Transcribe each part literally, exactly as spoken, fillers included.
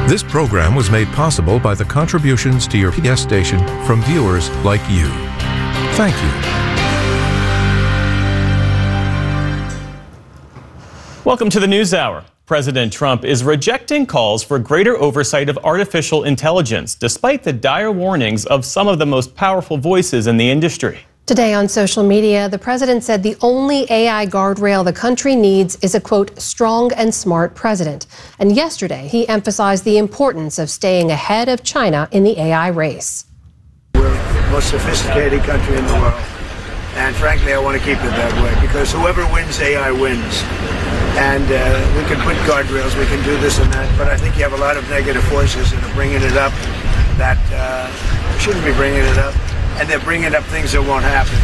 This program was made possible by the contributions to your P B S station from viewers like you. Thank you. Welcome to the NewsHour. President Trump is rejecting calls for greater oversight of artificial intelligence, despite the dire warnings of some of the most powerful voices in the industry. Today on social media, the president said the only A I guardrail the country needs is a, quote, strong and smart president. And yesterday, he emphasized the importance of staying ahead of China in the A I race. We're the most sophisticated country in the world. And frankly, I want to keep it that way, because whoever wins A I wins. And uh, we can put guardrails, we can do this and that, but I think you have a lot of negative forces that are bringing it up that uh, shouldn't be bringing it up. And they're bringing up things that won't happen.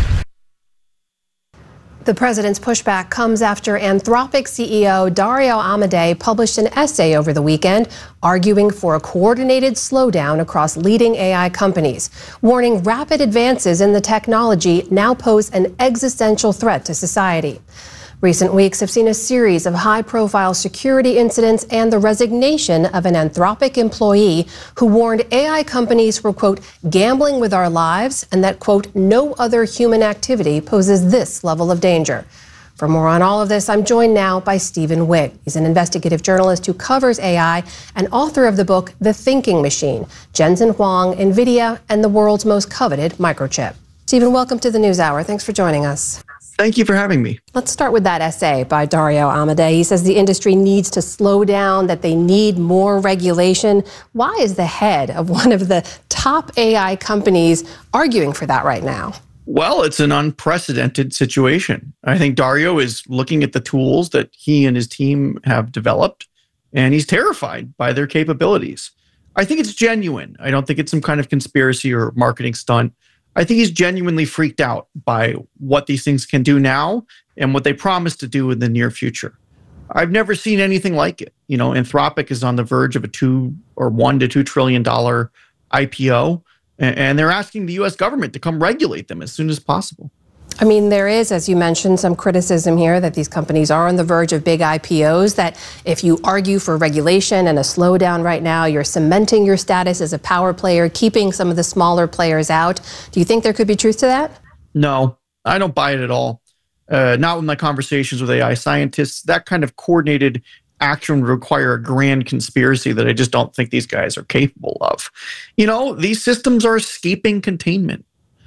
The president's pushback comes after Anthropic C E O Dario Amodei published an essay over the weekend arguing for a coordinated slowdown across leading A I companies, warning rapid advances in the technology now pose an existential threat to society. Recent weeks have seen a series of high-profile security incidents and the resignation of an Anthropic employee who warned A I companies were, quote, gambling with our lives and that, quote, no other human activity poses this level of danger. For more on all of this, I'm joined now by Stephen Wig. He's an investigative journalist who covers A I and author of the book The Thinking Machine, Jensen Huang, NVIDIA, and the world's most coveted microchip. Stephen, welcome to the NewsHour. Thanks for joining us. Thank you for having me. Let's start with that essay by Dario Amodei. He says the industry needs to slow down, that they need more regulation. Why is the head of one of the top A I companies arguing for that right now? Well, it's an unprecedented situation. I think Dario is looking at the tools that he and his team have developed, and he's terrified by their capabilities. I think it's genuine. I don't think it's some kind of conspiracy or marketing stunt. I think he's genuinely freaked out by what these things can do now and what they promise to do in the near future. I've never seen anything like it. You know, Anthropic is on the verge of a two or one to two trillion dollar I P O, and they're asking the U S government to come regulate them as soon as possible. I mean, there is, as you mentioned, some criticism here that these companies are on the verge of big I P Os, that if you argue for regulation and a slowdown right now, you're cementing your status as a power player, keeping some of the smaller players out. Do you think there could be truth to that? No, I don't buy it at all. Uh, not with my conversations with A I scientists. That kind of coordinated action would require a grand conspiracy that I just don't think these guys are capable of. You know, these systems are escaping containment.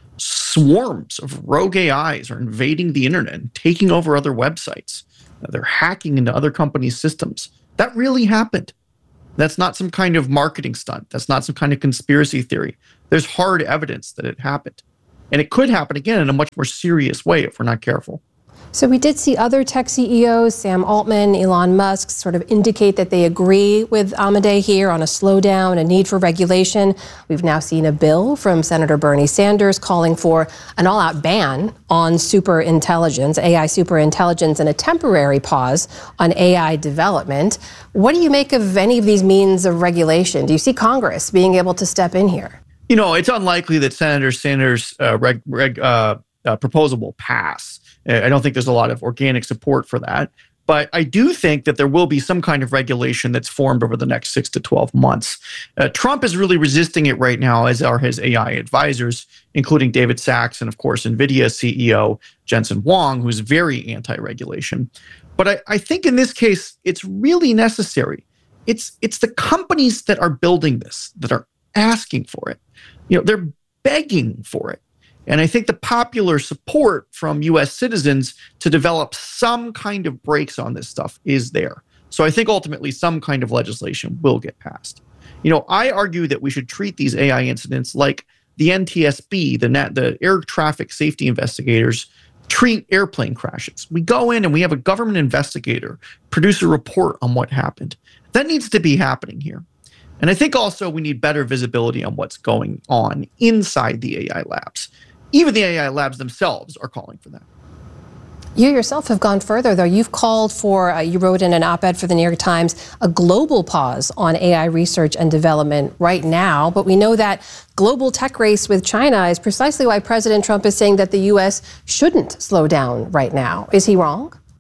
Swarms of rogue A Is are invading the internet and taking over other websites. They're hacking into other companies' systems. That really happened. That's not some kind of marketing stunt. That's not some kind of conspiracy theory. There's hard evidence that it happened. And it could happen again in a much more serious way if we're not careful. So we did see other tech C E Os, Sam Altman, Elon Musk, sort of indicate that they agree with Amodei here on a slowdown, a need for regulation. We've now seen a bill from Senator Bernie Sanders calling for an all-out ban on superintelligence, A I superintelligence, and a temporary pause on A I development. What do you make of any of these means of regulation? Do you see Congress being able to step in here? You know, it's unlikely that Senator Sanders' uh, reg, reg, uh, uh, proposal will pass. I don't think there's a lot of organic support for that. But I do think that there will be some kind of regulation that's formed over the next six to twelve months. Uh, Trump is really resisting it right now, as are his A I advisors, including David Sachs and, of course, NVIDIA C E O Jensen Huang, who's very anti-regulation. But I, I think in this case, it's really necessary. It's, it's the companies that are building this that are asking for it. You know, they're begging for it. And I think the popular support from U S citizens to develop some kind of brakes on this stuff is there. So I think ultimately some kind of legislation will get passed. You know, I argue that we should treat these A I incidents like the N T S B, the, Nat, the air traffic safety investigators, treat airplane crashes. We go in and we have a government investigator produce a report on what happened. That needs to be happening here. And I think also we need better visibility on what's going on inside the A I labs. Even the A I labs themselves are calling for that. You yourself have gone further, though. You've called for, uh, you wrote in an op-ed for the New York Times, a global pause on A I research and development right now. But we know that global tech race with China is precisely why President Trump is saying that the U S shouldn't slow down right now. Is he wrong?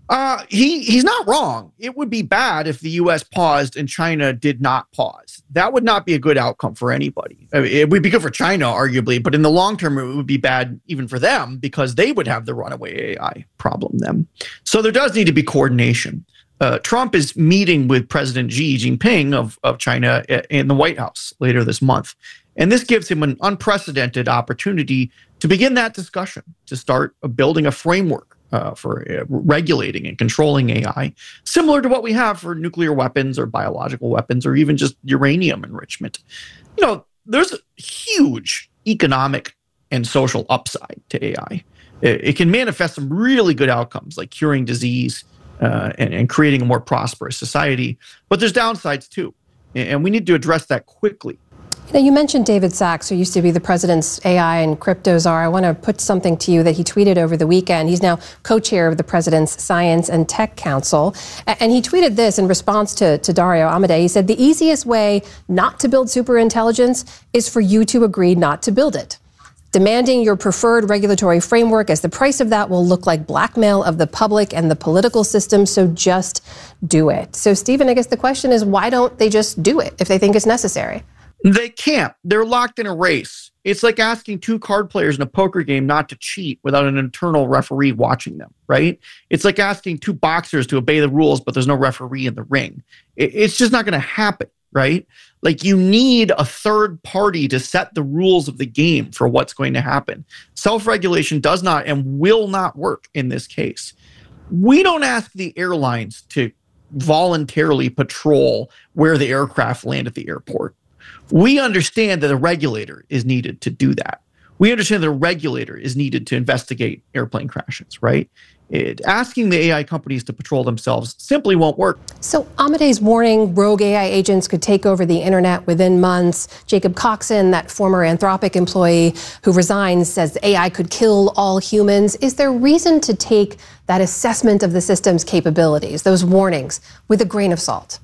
Uh, he he's not wrong. It would be bad if the U S paused and China did not pause. That would not be a good outcome for anybody. I mean, it would be good for China, arguably, but in the long term, it would be bad even for them because they would have the runaway A I problem then. So there does need to be coordination. Uh, Trump is meeting with President Xi Jinping of, of China in the White House later this month. And this gives him an unprecedented opportunity to begin that discussion, to start building a framework Uh, for uh, regulating and controlling A I, similar to what we have for nuclear weapons or biological weapons or even just uranium enrichment. You know, there's a huge economic and social upside to A I. It, it can manifest some really good outcomes like curing disease uh, and, and creating a more prosperous society, but there's downsides too. And we need to address that quickly. You know, you mentioned David Sacks, who used to be the president's A I and crypto czar. I want to put something to you that he tweeted over the weekend. He's now co-chair of the president's Science and Tech Council. And he tweeted this in response to, to Dario Amodei. He said, the easiest way not to build superintelligence is for you to agree not to build it. Demanding your preferred regulatory framework as the price of that will look like blackmail of the public and the political system, so just do it. So, Stephen, I guess the question is, why don't they just do it if they think it's necessary? They can't. They're locked in a race. It's like asking two card players in a poker game not to cheat without an internal referee watching them, right? It's like asking two boxers to obey the rules, but there's no referee in the ring. It's just not going to happen, right? Like, you need a third party to set the rules of the game for what's going to happen. Self-regulation does not and will not work in this case. We don't ask the airlines to voluntarily patrol where the aircraft land at the airport. We understand that a regulator is needed to do that. We understand that a regulator is needed to investigate airplane crashes, right? It, asking the A I companies to patrol themselves simply won't work. So Amodei's warning rogue A I agents could take over the internet within months. Jacob Coxon, that former Anthropic employee who resigned, says A I could kill all humans. Is there reason to take that assessment of the system's capabilities, those warnings, with a grain of salt?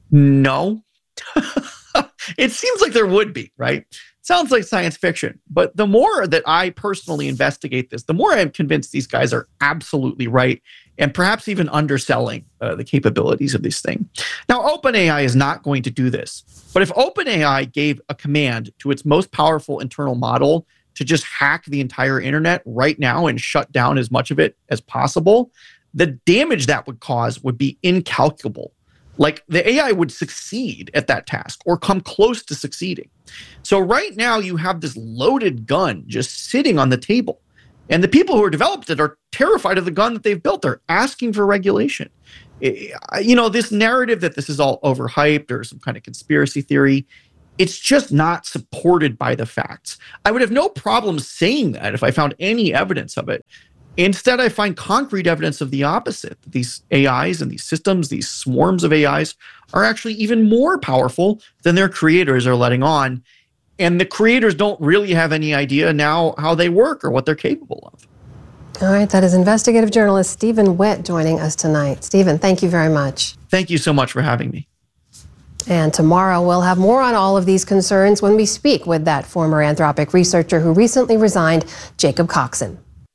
No. It seems like there would be, right? Sounds like science fiction. But the more that I personally investigate this, the more I'm convinced these guys are absolutely right and perhaps even underselling uh, the capabilities of this thing. Now, OpenAI is not going to do this. But if OpenAI gave a command to its most powerful internal model to just hack the entire internet right now and shut down as much of it as possible, the damage that would cause would be incalculable. Like, the A I would succeed at that task or come close to succeeding. So right now you have this loaded gun just sitting on the table. And the people who are developed it are terrified of the gun that they've built. They're asking for regulation. You know, this narrative that this is all overhyped or some kind of conspiracy theory, it's just not supported by the facts. I would have no problem saying that if I found any evidence of it. Instead, I find concrete evidence of the opposite. These A Is and these systems, these swarms of A Is, are actually even more powerful than their creators are letting on. And the creators don't really have any idea now how they work or what they're capable of. All right, that is investigative journalist Stephen Witt joining us tonight. Stephen, thank you very much. Thank you so much for having me. And tomorrow we'll have more on all of these concerns when we speak with that former Anthropic researcher who recently resigned, Jacob Coxon.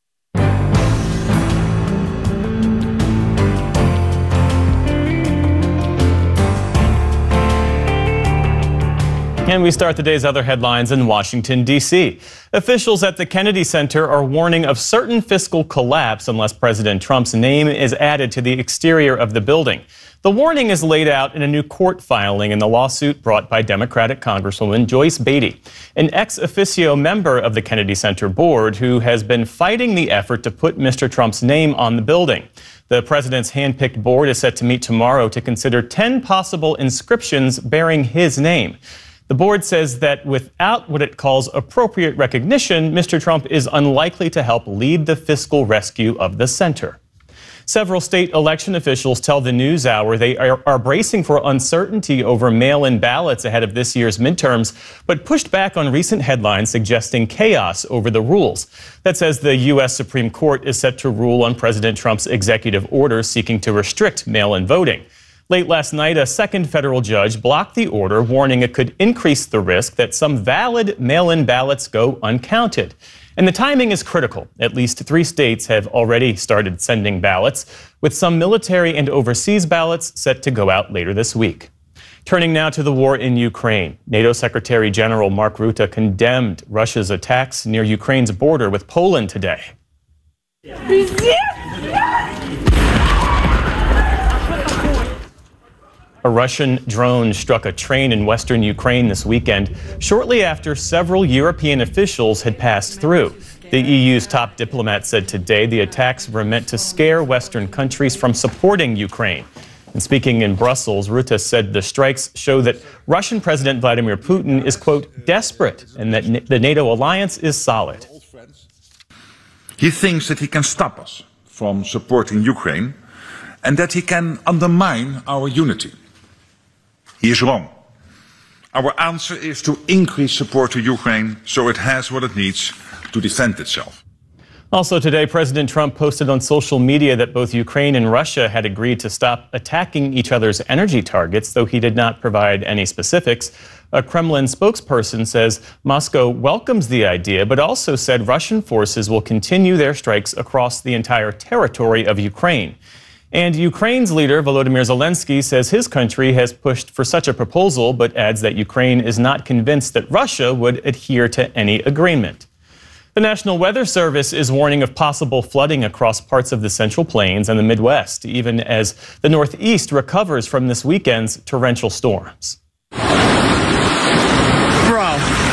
And we start the day's other headlines in Washington, D C Officials at the Kennedy Center are warning of certain fiscal collapse unless President Trump's name is added to the exterior of the building. The warning is laid out in a new court filing in the lawsuit brought by Democratic Congresswoman Joyce Beatty, an ex officio member of the Kennedy Center board who has been fighting the effort to put Mister Trump's name on the building. The president's handpicked board is set to meet tomorrow to consider ten possible inscriptions bearing his name. The board says that without what it calls appropriate recognition, Mister Trump is unlikely to help lead the fiscal rescue of the center. Several state election officials tell the NewsHour they are, are bracing for uncertainty over mail-in ballots ahead of this year's midterms, but pushed back on recent headlines suggesting chaos over the rules. That says the U S Supreme Court is set to rule on President Trump's executive order seeking to restrict mail-in voting. Late last night, a second federal judge blocked the order, warning it could increase the risk that some valid mail-in ballots go uncounted. And the timing is critical. At least three states have already started sending ballots, with some military and overseas ballots set to go out later this week. Turning now to the war in Ukraine. NATO Secretary General Mark Rutte condemned Russia's attacks near Ukraine's border with Poland today. A Russian drone struck a train in western Ukraine this weekend, shortly after several European officials had passed through. The E U's top diplomat said today the attacks were meant to scare Western countries from supporting Ukraine. And speaking in Brussels, Rutte said the strikes show that Russian President Vladimir Putin is, quote, desperate, and that the NATO alliance is solid. He thinks that he can stop us from supporting Ukraine and that he can undermine our unity. He is wrong. Our answer is to increase support to Ukraine so it has what it needs to defend itself. Also today, President Trump posted on social media that both Ukraine and Russia had agreed to stop attacking each other's energy targets, though he did not provide any specifics. A Kremlin spokesperson says Moscow welcomes the idea, but also said Russian forces will continue their strikes across the entire territory of Ukraine. And Ukraine's leader, Volodymyr Zelensky, says his country has pushed for such a proposal, but adds that Ukraine is not convinced that Russia would adhere to any agreement. The National Weather Service is warning of possible flooding across parts of the Central Plains and the Midwest, even as the Northeast recovers from this weekend's torrential storms. Bro,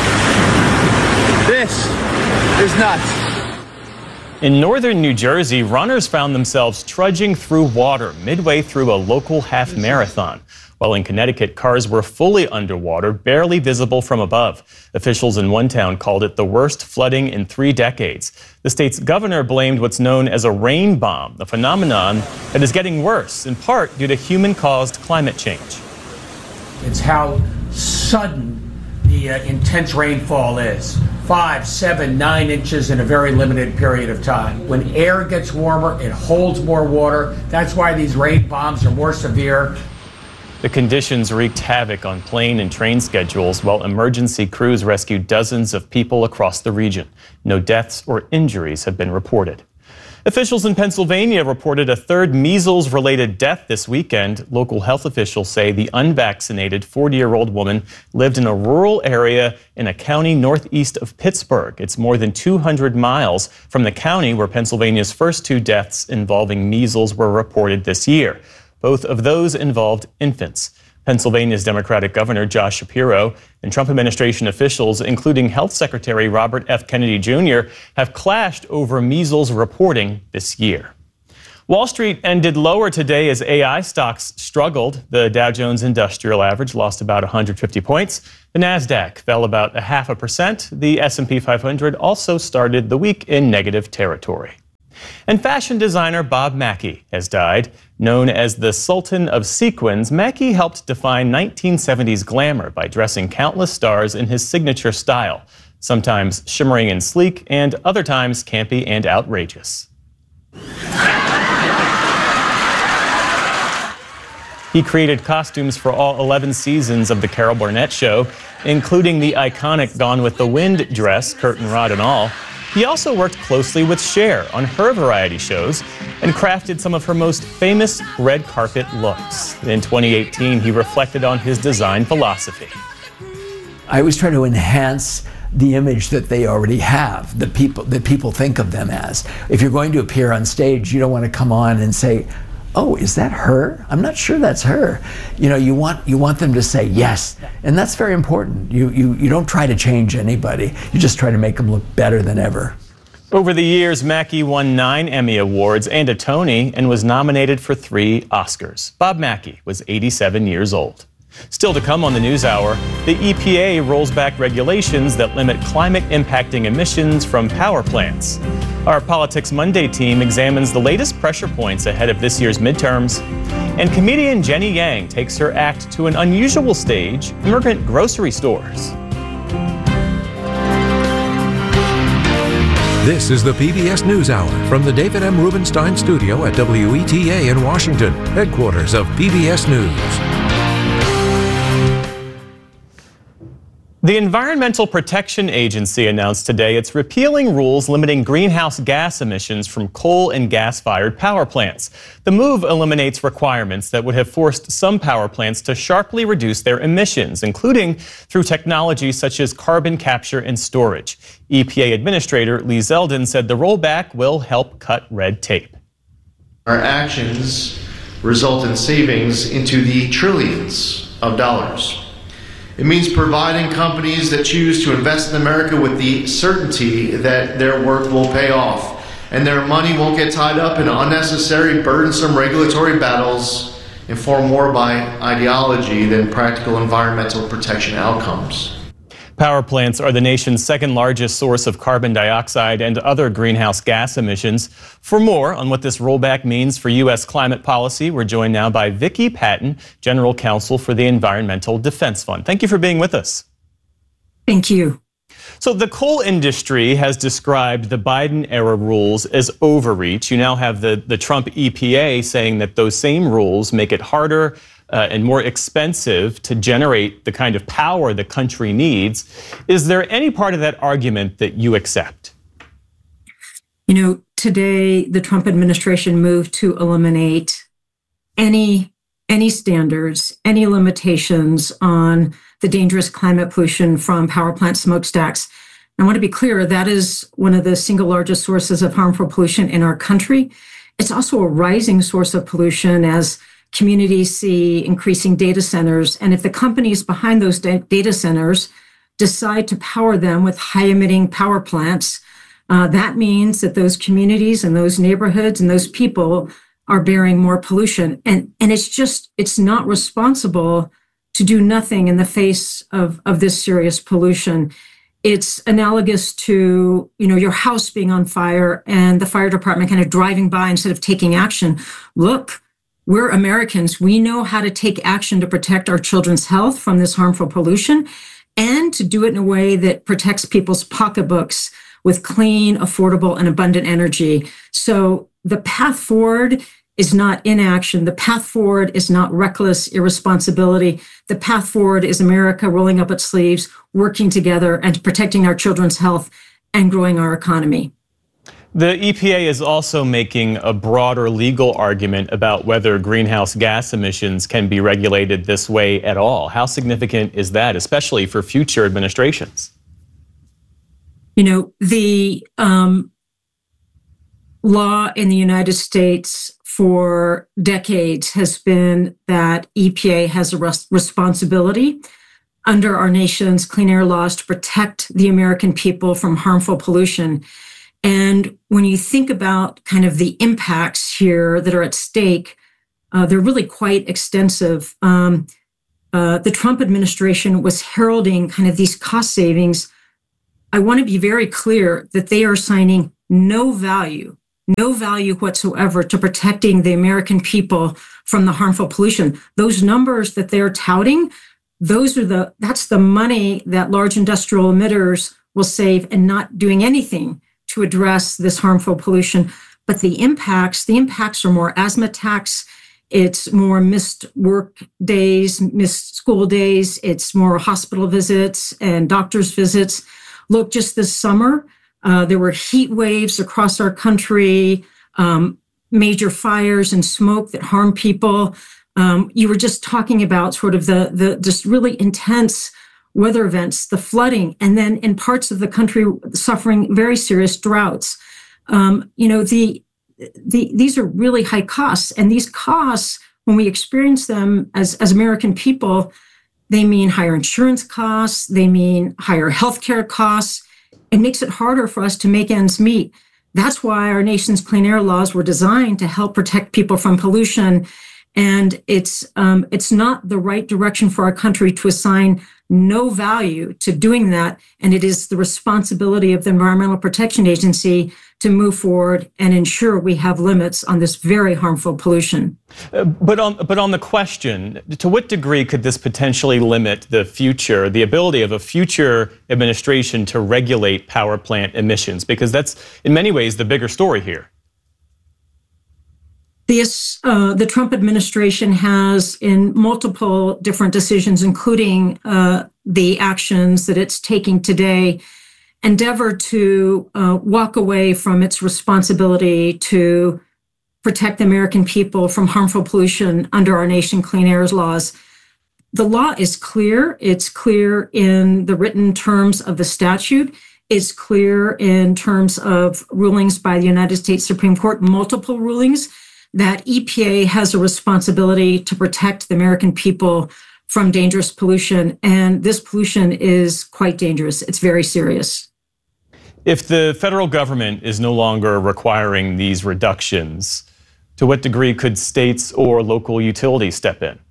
this is nuts. In northern New Jersey, runners found themselves trudging through water midway through a local half marathon. While in Connecticut, cars were fully underwater, barely visible from above. Officials in one town called it the worst flooding in three decades. The state's governor blamed what's known as a rain bomb, a phenomenon that is getting worse, in part due to human-caused climate change. It's how sudden the uh, intense rainfall is. Five, seven, nine inches in a very limited period of time. When air gets warmer, it holds more water. That's why these rain bombs are more severe. The conditions wreaked havoc on plane and train schedules while emergency crews rescued dozens of people across the region. No deaths or injuries have been reported. Officials in Pennsylvania reported a third measles-related death this weekend. Local health officials say the unvaccinated forty-year-old woman lived in a rural area in a county northeast of Pittsburgh. It's more than two hundred miles from the county where Pennsylvania's first two deaths involving measles were reported this year. Both of those involved infants. Pennsylvania's Democratic Governor Josh Shapiro and Trump administration officials, including Health Secretary Robert F. Kennedy Junior, have clashed over measles reporting this year. Wall Street ended lower today as A I stocks struggled. The Dow Jones Industrial Average lost about one hundred fifty points. The Nasdaq fell about a half a percent. The S and P five hundred also started the week in negative territory. And fashion designer Bob Mackie has died. Known as the Sultan of Sequins, Mackie helped define nineteen seventies glamour by dressing countless stars in his signature style, sometimes shimmering and sleek, and other times campy and outrageous. He created costumes for all eleven seasons of The Carol Burnett Show, including the iconic Gone with the Wind dress, curtain rod and all. He also worked closely with Cher on her variety shows and crafted some of her most famous red carpet looks. In twenty eighteen, he reflected on his design philosophy. I always try to enhance the image that they already have, that people, that people think of them as. If you're going to appear on stage, you don't want to come on and say, oh, is that her? I'm not sure that's her. You know, you want you want them to say yes, and that's very important. You you you don't try to change anybody. You just try to make them look better than ever. Over the years, Mackie won nine Emmy Awards and a Tony and was nominated for three Oscars. Bob Mackie was eighty-seven years old. Still to come on the NewsHour, the E P A rolls back regulations that limit climate-impacting emissions from power plants. Our Politics Monday team examines the latest pressure points ahead of this year's midterms. And comedian Jenny Yang takes her act to an unusual stage, immigrant grocery stores. This is the P B S NewsHour from the David M. Rubenstein studio at W E T A in Washington, headquarters of P B S News. The Environmental Protection Agency announced today it's repealing rules limiting greenhouse gas emissions from coal and gas-fired power plants. The move eliminates requirements that would have forced some power plants to sharply reduce their emissions, including through technologies such as carbon capture and storage. E P A Administrator Lee Zeldin said the rollback will help cut red tape. Our actions result in savings into the trillions of dollars. It means providing companies that choose to invest in America with the certainty that their work will pay off and their money won't get tied up in unnecessary, burdensome regulatory battles informed more by ideology than practical environmental protection outcomes. Power plants are the nation's second largest source of carbon dioxide and other greenhouse gas emissions. For more on what this rollback means for U S climate policy, we're joined now by Vicki Patton, General Counsel for the Environmental Defense Fund. Thank you for being with us. Thank you. So the coal industry has described the Biden-era rules as overreach. You now have the, the Trump E P A saying that those same rules make it harder Uh, and more expensive to generate the kind of power the country needs. Is there any part of that argument that you accept? You know, today the Trump administration moved to eliminate any any standards, any limitations on the dangerous climate pollution from power plant smokestacks. I want to be clear, that is one of the single largest sources of harmful pollution in our country. It's also a rising source of pollution as communities see increasing data centers. And if the companies behind those da- data centers decide to power them with high-emitting power plants, uh, that means that those communities and those neighborhoods and those people are bearing more pollution. And, and it's just, it's not responsible to do nothing in the face of, of this serious pollution. It's analogous to, you know, your house being on fire and the fire department kind of driving by instead of taking action. Look, we're Americans. We know how to take action to protect our children's health from this harmful pollution and to do it in a way that protects people's pocketbooks with clean, affordable, and abundant energy. So the path forward is not inaction. The path forward is not reckless irresponsibility. The path forward is America rolling up its sleeves, working together, and protecting our children's health and growing our economy. The E P A is also making a broader legal argument about whether greenhouse gas emissions can be regulated this way at all. How significant is that, especially for future administrations? You know, the um, law in the United States for decades has been that E P A has a res- responsibility under our nation's clean air laws to protect the American people from harmful pollution. And when you think about kind of the impacts here that are at stake, uh, they're really quite extensive. Um, uh, the Trump administration was heralding kind of these cost savings. I want to be very clear that they are assigning no value, no value whatsoever to protecting the American people from the harmful pollution. Those numbers that they're touting, those are the, that's the money that large industrial emitters will save and not doing anything to address this harmful pollution. But the impacts, the impacts are more asthma attacks, it's more missed work days, missed school days, it's more hospital visits and doctor's visits. Look, just this summer, uh, there were heat waves across our country, um, major fires and smoke that harm people. Um, you were just talking about sort of the, the just really intense weather events, the flooding, and then in parts of the country suffering very serious droughts. Um, you know, the, the these are really high costs, and these costs, when we experience them as, as American people, they mean higher insurance costs, they mean higher healthcare costs. It makes it harder for us to make ends meet. That's why our nation's clean air laws were designed to help protect people from pollution. And it's um, it's not the right direction for our country to assign no value to doing that. And it is the responsibility of the Environmental Protection Agency to move forward and ensure we have limits on this very harmful pollution. Uh, but on but on the question, to what degree could this potentially limit the future, the ability of a future administration to regulate power plant emissions? Because that's in many ways the bigger story here. This, uh, the Trump administration has, in multiple different decisions, including uh, the actions that it's taking today endeavor to uh, walk away from its responsibility to protect the American people from harmful pollution under our nation clean air laws. The law is clear. It's clear in the written terms of the statute. It's clear in terms of rulings by the United States Supreme Court, multiple rulings, that E P A has a responsibility to protect the American people from dangerous pollution. And this pollution is quite dangerous. It's very serious. If the federal government is no longer requiring these reductions, to what degree could states or local utilities step in?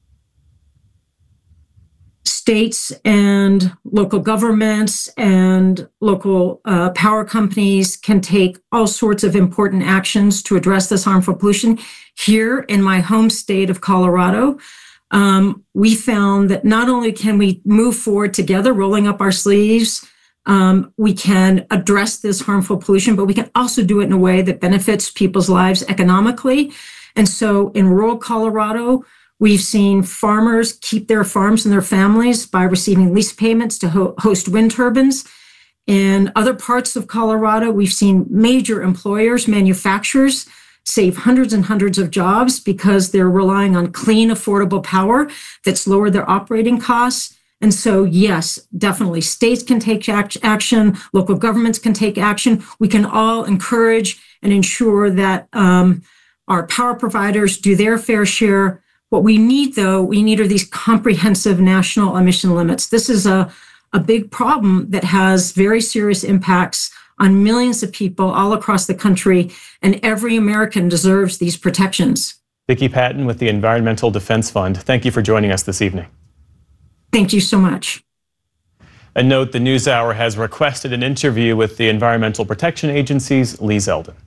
States and local governments and local uh, power companies can take all sorts of important actions to address this harmful pollution. Here in my home state of Colorado, um, we found that not only can we move forward together, rolling up our sleeves, um, we can address this harmful pollution, but we can also do it in a way that benefits people's lives economically. And so in rural Colorado, we've seen farmers keep their farms and their families by receiving lease payments to ho- host wind turbines. In other parts of Colorado, we've seen major employers, manufacturers, save hundreds and hundreds of jobs because they're relying on clean, affordable power that's lowered their operating costs. And so, yes, definitely, states can take act- action, local governments can take action. We can all encourage and ensure that um, our power providers do their fair share. What we need, though, we need are these comprehensive national emission limits. This is a, a big problem that has very serious impacts on millions of people all across the country, and every American deserves these protections. Vicki Patton with the Environmental Defense Fund, thank you for joining us this evening. Thank you so much. A note, the NewsHour has requested an interview with the Environmental Protection Agency's Lee Zeldin.